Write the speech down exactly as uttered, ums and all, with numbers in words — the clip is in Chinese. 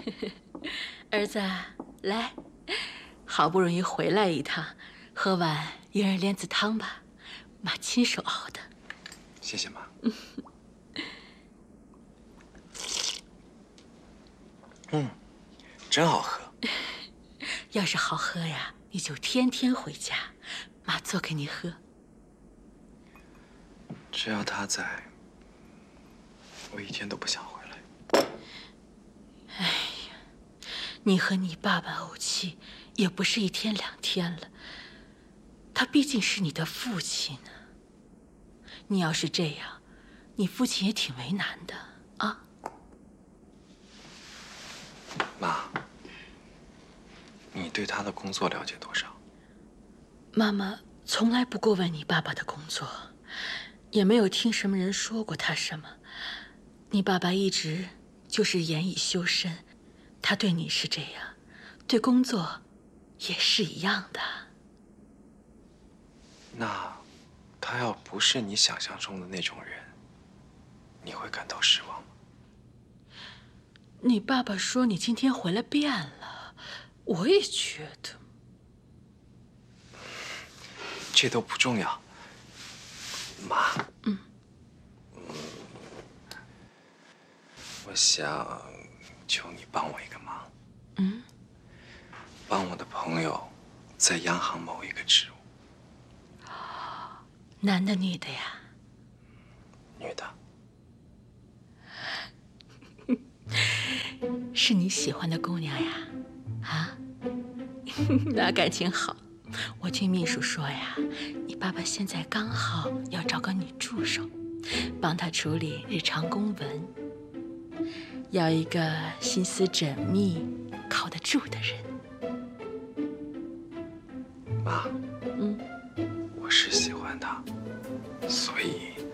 儿子，来，好不容易回来一趟，喝碗银耳莲子汤吧，妈亲手熬的。 谢谢妈。嗯，真好喝。 要是好喝呀，你就天天回家，妈做给你喝。 只要他在，我一天都不想回来。 哎呀，你和你爸爸怄气，也不是一天两天了。他毕竟是你的父亲呢。你要是这样，你父亲也挺为难的啊。 妈，你对他的工作了解多少？ 妈妈从来不过问你爸爸的工作，也没有听什么人说过他什么。你爸爸一直就是严以修身，他对你是这样，对工作也是一样的。 那他要不是你想象中的那种人，你会感到失望吗？ 你爸爸说你今天回来变了，我也觉得。 这都不重要，妈。 嗯。 嗯，我想求你帮我一个忙。 嗯。 帮我的朋友在央行谋一个职务。 男的女的呀？ 女的。 是你喜欢的姑娘呀？啊？那感情好。我听秘书说呀，你爸爸现在刚好要找个女助手，帮他处理日常公文，要一个心思缜密、靠得住的人。 妈， 嗯， 我是喜欢他，所以